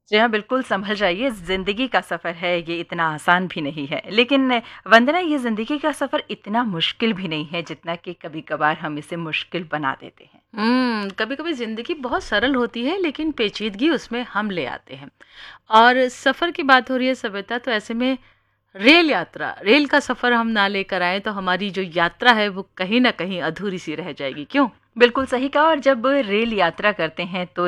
जी हाँ, बिल्कुल सँभल जाइए, ज़िंदगी का सफ़र है, ये इतना आसान भी नहीं है। लेकिन वंदना, ये ज़िंदगी का सफ़र इतना मुश्किल भी नहीं है, जितना कि कभी-कभार हम इसे मुश्किल बना देते हैं। कभी-कभी ज़िंदगी बहुत सरल होती है, लेकिन पेचीदगी उसमें हम ले आते हैं। और सफ़र की बात हो रही है सविता, तो ऐसे में रेल का सफ़र हम ना लेकर आएँ, तो हमारी जो यात्रा है, वो कहीं न कहीं अधूरी-सी रह जाएगी, क्यों? बिल्कुल सही कहा। और जब रेल यात्रा करते हैं, तो